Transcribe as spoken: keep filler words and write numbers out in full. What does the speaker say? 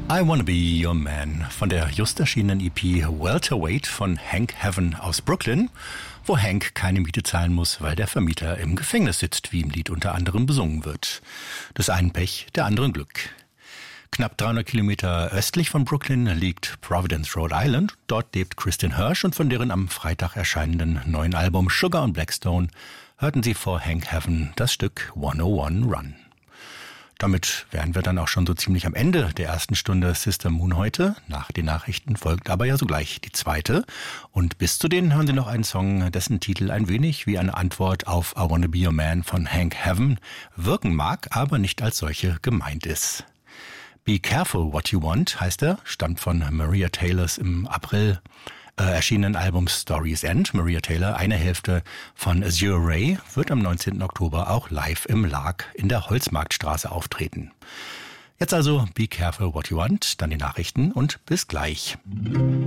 I Wanna Be Your Man von der just erschienenen E P Welterweight von Hank Heaven aus Brooklyn, wo Hank keine Miete zahlen muss, weil der Vermieter im Gefängnis sitzt, wie im Lied unter anderem besungen wird. Des einen Pech, der anderen Glück. Knapp dreihundert Kilometer östlich von Brooklyn liegt Providence, Rhode Island. Dort lebt Kristin Hersh und von deren am Freitag erscheinenden neuen Album Sugar und Blackstone hörten sie vor Hank Heaven das Stück hunderteins Run. Damit wären wir dann auch schon so ziemlich am Ende der ersten Stunde Sister Moon heute. Nach den Nachrichten folgt aber ja sogleich die zweite. Und bis zu denen hören Sie noch einen Song, dessen Titel ein wenig wie eine Antwort auf I Wanna Be Your Man von Hank Heaven wirken mag, aber nicht als solche gemeint ist. Be Careful What You Want heißt er, stammt von Maria Taylors im April Äh, erschienenen Album Story's End. Maria Taylor, eine Hälfte von Azure Ray, wird am neunzehnten Oktober auch live im Lark in der Holzmarktstraße auftreten. Jetzt also Be Careful What You Want, dann die Nachrichten und bis gleich.